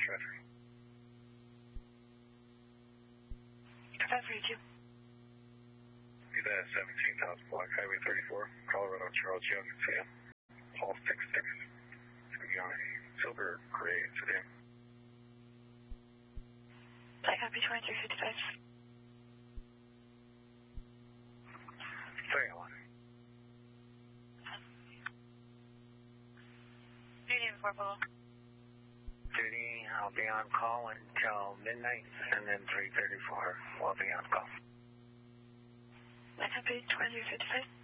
Roger. Provide for you too. Be that 17,000 block Highway 34, Colorado Charles Young, Sam. Paul 66. It's going to be on a silver gray sedan. I copy 2355. Sorry, Alan. Duty before Polo. Duty, I'll be on call until midnight, and then 3:34 we'll be on call. I copy 2355.